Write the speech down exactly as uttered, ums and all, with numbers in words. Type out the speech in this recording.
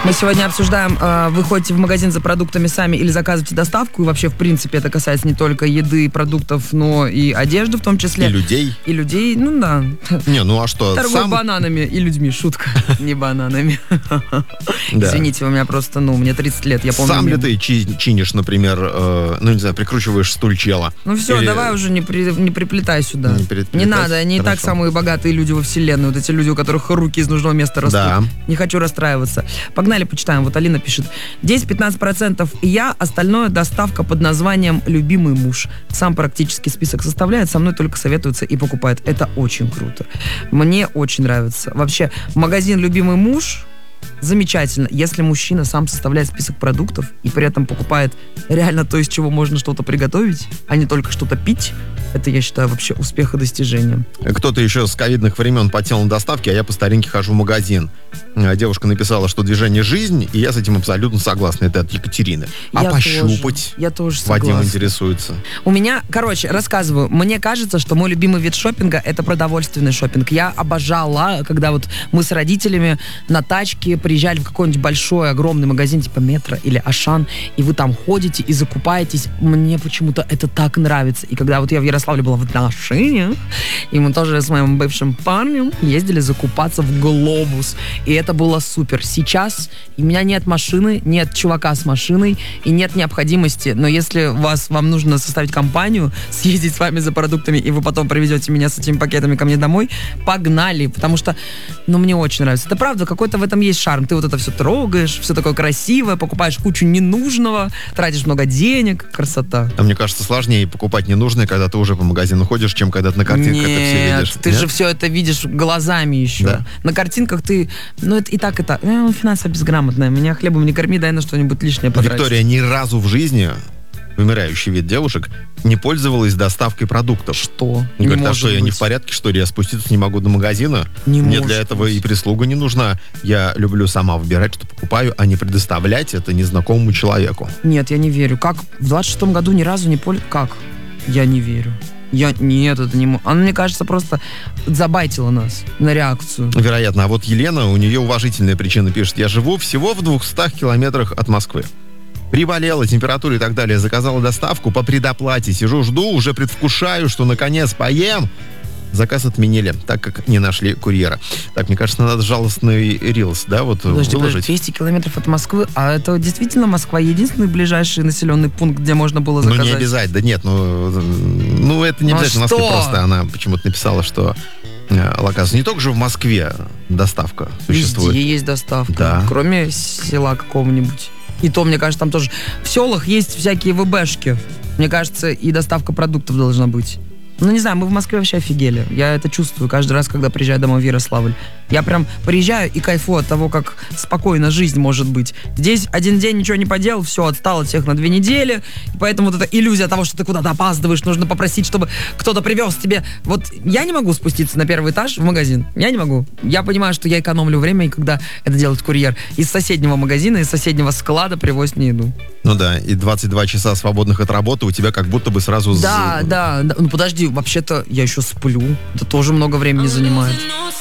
Мы сегодня обсуждаем, э, вы ходите в магазин за продуктами сами или заказываете доставку, и вообще, в принципе, это касается не только еды, продуктов, но и одежды в том числе. И людей. И людей, ну да. Не, ну а что? Торгую сам... бананами и людьми, шутка, не бананами. Извините, у меня просто, ну, мне тридцать лет, я помню. Сам ли ты чи- чинишь, например, э, ну, не знаю, прикручиваешь стульчела? Ну все, Или... давай уже не, при, не приплетай сюда. Не, Не приплетай? надо, они Хорошо. и так самые богатые люди во вселенной. Вот эти люди, у которых руки из нужного места растут. Да. Не хочу расстраиваться. Погнали, почитаем. Вот Алина пишет. десять-пятнадцать процентов я, остальное доставка под названием «Любимый муж». Сам практически список составляет, со мной только советуется и покупает. Это очень круто. Мне очень нравится. Вообще, магазин «Любимый муж» замечательно, если мужчина сам составляет список продуктов и при этом покупает реально то, из чего можно что-то приготовить, а не только что-то пить. Это, я считаю, вообще успех и достижение. Кто-то еще с ковидных времен потел на доставке, а я по старинке хожу в магазин. Девушка написала, что движение «Жизнь», и я с этим абсолютно согласна. Это от Екатерины. А я пощупать? Тоже, я тоже согласна. Вадим интересуется. У меня, короче, рассказываю. Мне кажется, что мой любимый вид шопинга — это продовольственный шопинг. Я обожала, когда вот мы с родителями на тачке приезжали в какой-нибудь большой, огромный магазин типа Метро или Ашан, и вы там ходите и закупаетесь. Мне почему-то это так нравится. И когда вот я в Ярославле была в отношениях, и мы тоже с моим бывшим парнем ездили закупаться в Глобус. И это было супер. Сейчас у меня нет машины, нет чувака с машиной и нет необходимости. Но если вас, вам нужно составить компанию, съездить с вами за продуктами, и вы потом привезете меня с этими пакетами ко мне домой, погнали. Потому что, ну, мне очень нравится. Это правда, какой-то в этом есть шарм. Ты вот это все трогаешь, все такое красивое, покупаешь кучу ненужного, тратишь много денег. Красота. А мне кажется, сложнее покупать ненужное, когда ты уже по магазину ходишь, чем когда ты на картинках Нет, это все видишь. ты Нет? же все это видишь глазами еще. Да. На картинках ты, ну это и так, и так. Ну, финансово безграмотная. Меня хлебом не корми, дай на что-нибудь лишнее потратить. Виктория ни разу в жизни, вымирающий вид девушек, не пользовалась доставкой продуктов. Что? Не говорит, а может что, я быть. не в порядке, что ли? Я спуститься не могу до магазина? Не Мне может для этого быть. и прислуга не нужна. Я люблю сама выбирать, что покупаю, а не предоставлять это незнакомому человеку. Нет, я не верю. Как? В двадцать шестом году ни разу не пользовалась? Как? Я не верю. Я... Нет, это не... Она, мне кажется, просто забайтила нас на реакцию. Вероятно. А вот Елена, у нее уважительная причина, пишет: я живу всего в двухстах километрах от Москвы. Приболела, температура и так далее. Заказала доставку по предоплате. Сижу, жду, уже предвкушаю, что наконец поем. Заказ отменили, так как не нашли курьера. Так, мне кажется, надо жалостный рилс, да, вот Подожди, выложить. подожди, двести километров от Москвы, а это действительно Москва единственный ближайший населенный пункт, где можно было заказать? Ну, не обязательно, да нет, ну, ну это не Ну, обязательно в что? Москве, просто она почему-то написала, что э, локация. Не только же в Москве доставка существует. Везде есть доставка, Да. кроме села какого-нибудь. И то, мне кажется, там тоже... В селах есть всякие ВБшки. Мне кажется, и доставка продуктов должна быть. Ну, не знаю, мы в Москве вообще офигели. Я это чувствую каждый раз, когда приезжаю домой в Ярославль. Я прям приезжаю и кайфую от того, как спокойно жизнь может быть. Здесь один день ничего не поделал, все, отстал от всех на две недели. И поэтому вот эта иллюзия того, что ты куда-то опаздываешь, нужно попросить, чтобы кто-то привез тебе. Вот я не могу спуститься на первый этаж в магазин. Я не могу. Я понимаю, что я экономлю время, и когда это делает курьер, из соседнего магазина, из соседнего склада привозит мне еду. Ну да, и двадцать два часа свободных от работы у тебя как будто бы сразу... Да, з- да, да. Ну подожди, вообще-то я еще сплю. Это тоже много времени занимает.